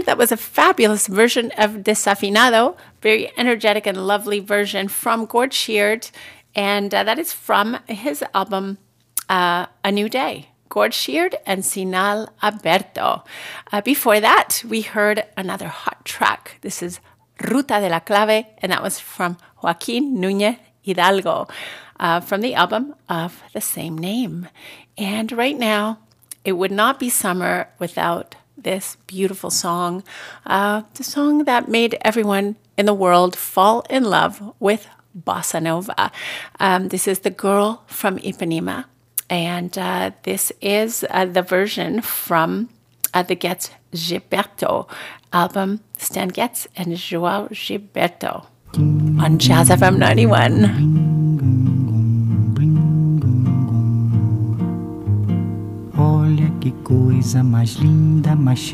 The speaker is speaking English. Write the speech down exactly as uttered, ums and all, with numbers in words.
That was a fabulous version of Desafinado, very energetic and lovely version from Gord Sheard, and uh, that is from his album uh, A New Day. Gord Sheard and Sinal Alberto. Uh, before that, we heard another hot track. This is Ruta de la Clave, and that was from Joaquin Núñez Hidalgo uh, from the album of the same name. And right now, it would not be summer without this beautiful song, uh, the song that made everyone in the world fall in love with bossa nova. Um, this is The Girl from Ipanema, and uh, this is uh, the version from uh, the Getz Gilberto album, Stan Getz and João Gilberto on Jazz F M ninety-one. Olha que coisa mais linda, mais